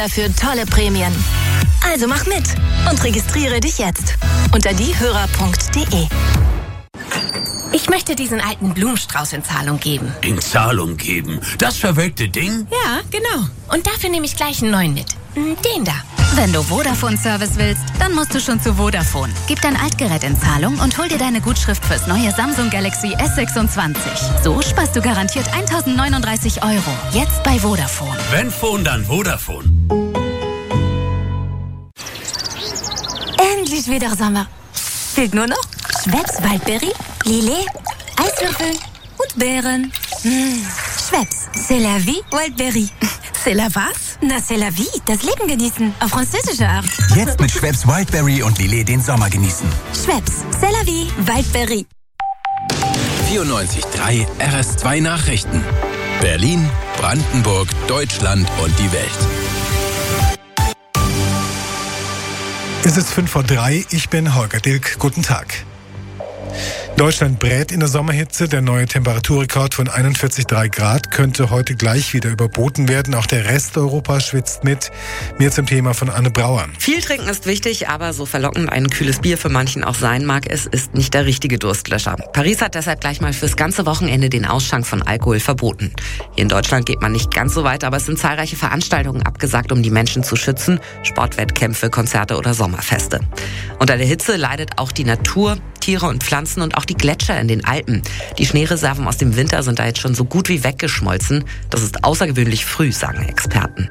Dafür tolle Prämien. Also mach mit und registriere dich jetzt unter diehörer.de. Ich möchte diesen alten Blumenstrauß in Zahlung geben. In Zahlung geben? Das verwelkte Ding? Ja, genau. Und dafür nehme ich gleich einen neuen mit. Den da. Wenn du Vodafone-Service willst, dann musst du schon zu Vodafone. Gib dein Altgerät in Zahlung und hol dir deine Gutschrift fürs neue Samsung Galaxy S26. So sparst du garantiert 1.039 €. Jetzt bei Vodafone. Wenn Phone, dann Vodafone. Endlich wieder Sommer. Fehlt nur noch Schweppes Waldberry, Lillet, Eiswürfel und Beeren. Schweppes, c'est la vie, Waldberry. C'est la was? Na, c'est la vie, das Leben genießen, auf französische Art. Jetzt mit Schweppes Wildberry und Lillet den Sommer genießen. Schweppes, c'est la vie, Waldberry. 94.3 RS2 Nachrichten. Berlin, Brandenburg, Deutschland und die Welt. Es ist 2:05, ich bin Holger Dilk. Guten Tag. Deutschland brät in der Sommerhitze. Der neue Temperaturrekord von 41,3 Grad könnte heute gleich wieder überboten werden. Auch der Rest Europas schwitzt mit. Mehr zum Thema von Anne Brauer. Viel trinken ist wichtig, aber so verlockend ein kühles Bier für manchen auch sein mag, es ist nicht der richtige Durstlöscher. Paris hat deshalb gleich mal fürs ganze Wochenende den Ausschank von Alkohol verboten. Hier in Deutschland geht man nicht ganz so weit, aber es sind zahlreiche Veranstaltungen abgesagt, um die Menschen zu schützen. Sportwettkämpfe, Konzerte oder Sommerfeste. Unter der Hitze leidet auch die Natur, Tiere und Pflanzen und auch die Gletscher in den Alpen. Die Schneereserven aus dem Winter sind da jetzt schon so gut wie weggeschmolzen. Das ist außergewöhnlich früh, sagen Experten.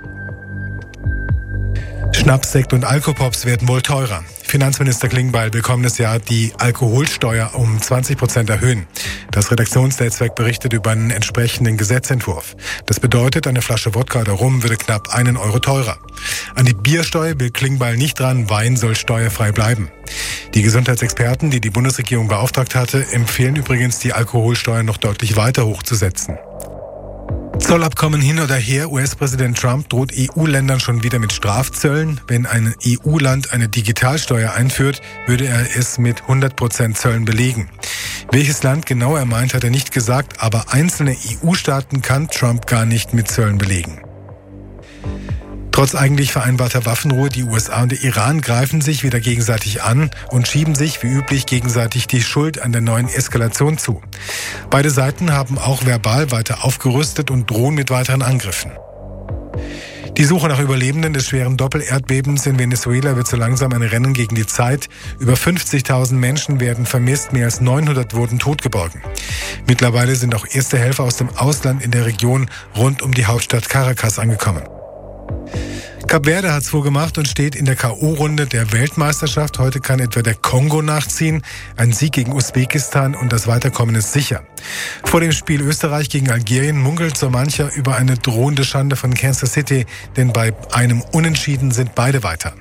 Schnaps, Sekt und Alkopops werden wohl teurer. Finanzminister Klingbeil will kommendes Jahr die Alkoholsteuer um 20% erhöhen. Das Redaktionsnetzwerk berichtet über einen entsprechenden Gesetzentwurf. Das bedeutet, eine Flasche Wodka oder Rum würde knapp 1 € teurer. An die Biersteuer will Klingbeil nicht dran, Wein soll steuerfrei bleiben. Die Gesundheitsexperten, die die Bundesregierung beauftragt hatte, empfehlen übrigens, die Alkoholsteuer noch deutlich weiter hochzusetzen. Zollabkommen hin oder her, US-Präsident Trump droht EU-Ländern schon wieder mit Strafzöllen. Wenn ein EU-Land eine Digitalsteuer einführt, würde er es mit 100% Zöllen belegen. Welches Land genau er meint, hat er nicht gesagt, aber einzelne EU-Staaten kann Trump gar nicht mit Zöllen belegen. Trotz eigentlich vereinbarter Waffenruhe, die USA und der Iran greifen sich wieder gegenseitig an und schieben sich wie üblich gegenseitig die Schuld an der neuen Eskalation zu. Beide Seiten haben auch verbal weiter aufgerüstet und drohen mit weiteren Angriffen. Die Suche nach Überlebenden des schweren Doppelerdbebens in Venezuela wird so langsam ein Rennen gegen die Zeit. Über 50.000 Menschen werden vermisst, mehr als 900 wurden totgeborgen. Mittlerweile sind auch erste Helfer aus dem Ausland in der Region rund um die Hauptstadt Caracas angekommen. Kap Verde hat's vorgemacht und steht in der K.O.-Runde der Weltmeisterschaft. Heute kann etwa der Kongo nachziehen. Ein Sieg gegen Usbekistan und das Weiterkommen ist sicher. Vor dem Spiel Österreich gegen Algerien munkelt so mancher über eine drohende Schande von Kansas City, denn bei einem Unentschieden sind beide weiter.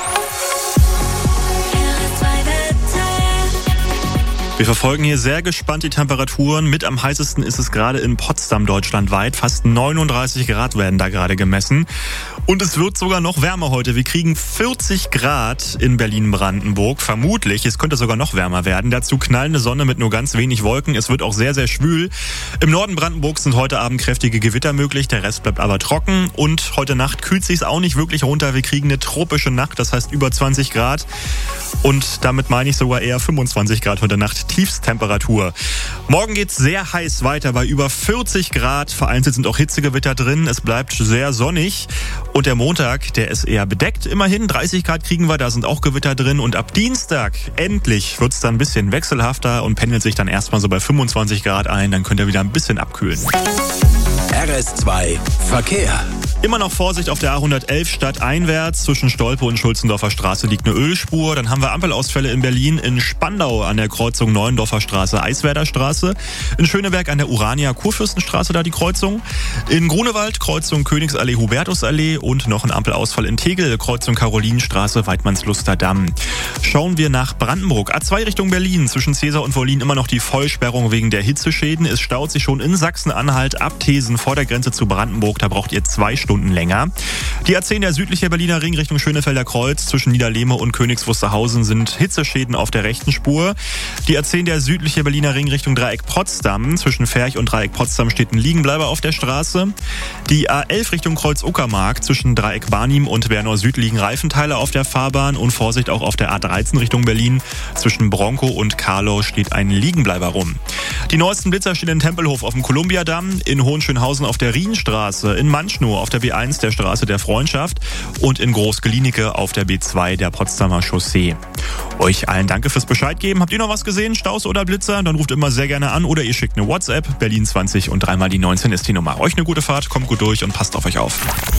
Wir verfolgen hier sehr gespannt die Temperaturen. Mit am heißesten ist es gerade in Potsdam deutschlandweit. Fast 39 Grad werden da gerade gemessen. Und es wird sogar noch wärmer heute. Wir kriegen 40 Grad in Berlin-Brandenburg. Vermutlich, es könnte sogar noch wärmer werden. Dazu knallende Sonne mit nur ganz wenig Wolken. Es wird auch sehr, sehr schwül. Im Norden Brandenburgs sind heute Abend kräftige Gewitter möglich. Der Rest bleibt aber trocken. Und heute Nacht kühlt sich's auch nicht wirklich runter. Wir kriegen eine tropische Nacht, das heißt über 20 Grad. Und damit meine ich sogar eher 25 Grad heute Nacht. Tiefsttemperatur. Morgen geht's sehr heiß weiter bei über 40 Grad. Vereinzelt sind auch Hitzegewitter drin. Es bleibt sehr sonnig. Und der Montag, der ist eher bedeckt. Immerhin 30 Grad kriegen wir, da sind auch Gewitter drin. Und ab Dienstag, endlich, wird's dann ein bisschen wechselhafter und pendelt sich dann erstmal so bei 25 Grad ein. Dann könnt ihr wieder ein bisschen abkühlen. RS2 Verkehr. Immer noch Vorsicht auf der A111 stadteinwärts. Zwischen Stolpe und Schulzendorfer Straße liegt eine Ölspur. Dann haben wir Ampelausfälle in Berlin, in Spandau an der Kreuzung Neuendorfer Straße, Eiswerder Straße. In Schöneberg an der Urania-Kurfürstenstraße da die Kreuzung. In Grunewald Kreuzung Königsallee, Hubertusallee und noch ein Ampelausfall in Tegel, Kreuzung Karolinenstraße, Weidmannsluster Damm. Schauen wir nach Brandenburg. A2 Richtung Berlin. Zwischen Cäsar und Wollin immer noch die Vollsperrung wegen der Hitzeschäden. Es staut sich schon in Sachsen-Anhalt ab Thesen vor der Grenze zu Brandenburg. Da braucht ihr 2 Stunden Stunden länger. Die A10, der südliche Berliner Ring Richtung Schönefelder Kreuz zwischen Niederlehme und Königs Wusterhausen sind Hitzeschäden auf der rechten Spur. Die A10, der südliche Berliner Ring Richtung Dreieck Potsdam zwischen Ferch und Dreieck Potsdam steht ein Liegenbleiber auf der Straße. Die A11 Richtung Kreuz-Uckermark zwischen Dreieck Barnim und Bernau Süd liegen Reifenteile auf der Fahrbahn und Vorsicht auch auf der A13 Richtung Berlin. Zwischen Bronkow und Karlau steht ein Liegenbleiber rum. Die neuesten Blitzer stehen in Tempelhof auf dem Kolumbiadamm, in Hohenschönhausen auf der Rienstraße, in Manschnow auf der B1 der Straße der Freundschaft und in Groß-Gelinike auf der B2 der Potsdamer Chaussee. Euch allen danke fürs Bescheid geben. Habt ihr noch was gesehen? Staus oder Blitzer? Dann ruft immer sehr gerne an oder ihr schickt eine WhatsApp. Berlin 20 und 3 mal die 19 ist die Nummer. Euch eine gute Fahrt, kommt gut durch und passt auf euch auf.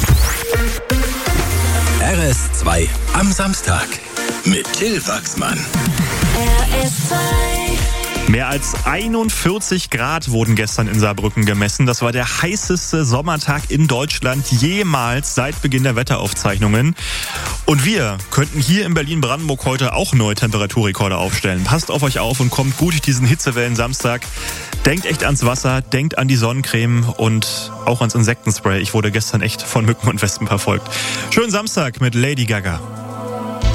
RS2 am Samstag mit Till Wachsmann. Mehr als 41 Grad wurden gestern in Saarbrücken gemessen. Das war der heißeste Sommertag in Deutschland jemals seit Beginn der Wetteraufzeichnungen. Und wir könnten hier in Berlin-Brandenburg heute auch neue Temperaturrekorde aufstellen. Passt auf euch auf und kommt gut durch diesen Hitzewellen-Samstag. Denkt echt ans Wasser, denkt an die Sonnencreme und auch ans Insektenspray. Ich wurde gestern echt von Mücken und Wespen verfolgt. Schönen Samstag mit Lady Gaga.